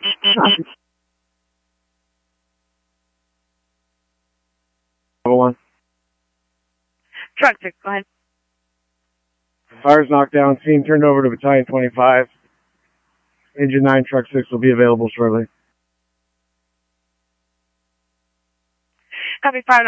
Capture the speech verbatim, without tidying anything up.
One. Truck six, go ahead. Fire's knocked down. Scene turned over to Battalion twenty-five. Engine nine, Truck six will be available shortly. Copy five.